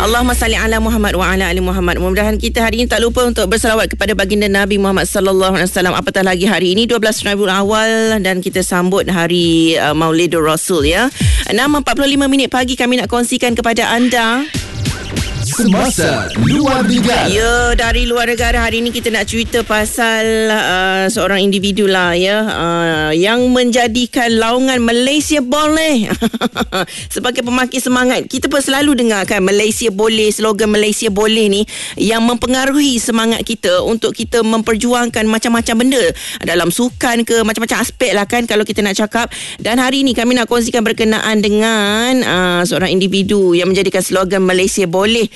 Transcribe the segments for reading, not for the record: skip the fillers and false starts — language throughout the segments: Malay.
Allahumma salli ala Muhammad wa ala ali Muhammad. Mudah-mudahan kita hari ini tak lupa untuk berselawat kepada baginda Nabi Muhammad sallallahu alaihi wasallam. Apatah lagi hari ini 12 Rabiul Awal dan kita sambut hari Maulidur Rasul ya. 6.45 pagi kami nak kongsikan kepada anda Semasa Luar Negara. Ya, dari luar negara hari ini kita nak cerita pasal seorang individu lah ya, yang menjadikan laungan Malaysia boleh sebagai pemakin semangat. Kita pun selalu dengar kan Malaysia boleh, slogan Malaysia boleh ni yang mempengaruhi semangat kita untuk kita memperjuangkan macam-macam benda dalam sukan ke, macam-macam aspek lah kan kalau kita nak cakap. Dan hari ini kami nak kongsikan berkenaan dengan seorang individu yang menjadikan slogan Malaysia boleh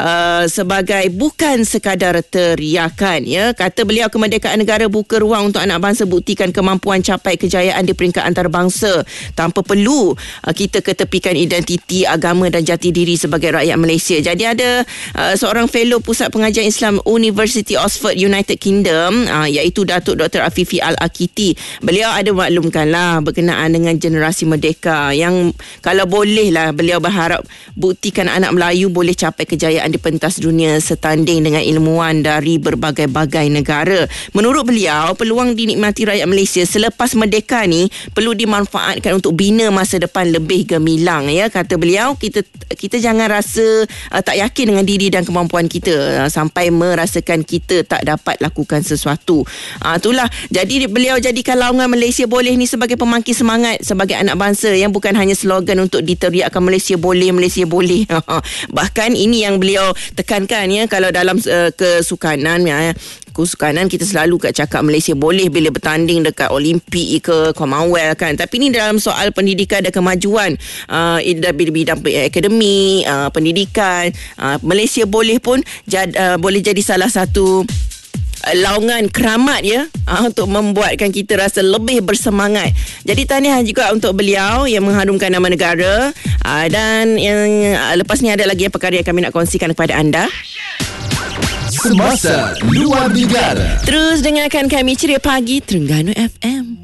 sebagai bukan sekadar teriakan ya. Kata beliau, kemerdekaan negara buka ruang untuk anak bangsa buktikan kemampuan capai kejayaan di peringkat antarabangsa tanpa perlu kita ketepikan identiti, agama dan jati diri sebagai rakyat Malaysia. Jadi ada seorang fellow Pusat Pengajian Islam University Oxford United Kingdom, iaitu Datuk Dr. Afifi Al-Akiti. Beliau ada maklumkanlah berkenaan dengan generasi merdeka yang kalau boleh lah beliau berharap buktikan anak Melayu boleh capai kejayaan di pentas dunia setanding dengan ilmuwan dari berbagai-bagai negara. Menurut beliau, peluang dinikmati rakyat Malaysia selepas merdeka ni perlu dimanfaatkan untuk bina masa depan lebih gemilang ya. Kata beliau, kita jangan rasa tak yakin dengan diri dan kemampuan kita sampai merasakan kita tak dapat lakukan sesuatu. Itulah. Jadi beliau jadikan laungan Malaysia boleh ni sebagai pemangkin semangat sebagai anak bangsa yang bukan hanya slogan untuk diteriakkan Malaysia boleh, Malaysia boleh. Bahkan ini yang beliau tekankan ya, kalau dalam kesukanan ya, kesukanan kita selalu kat cakap Malaysia boleh bila bertanding dekat Olimpik ke Commonwealth kan, tapi ni dalam soal pendidikan dan kemajuan di bidang akademik, pendidikan, Malaysia boleh pun boleh jadi salah satu laungan keramat ya, untuk membuatkan kita rasa lebih bersemangat. Jadi tahniah juga untuk beliau yang mengharumkan nama negara. Dan yang lepas ni ada lagi perkara yang kami nak kongsikan kepada anda. Semasa Luar Negara. Terus dengarkan kami Ceria Pagi Terengganu FM.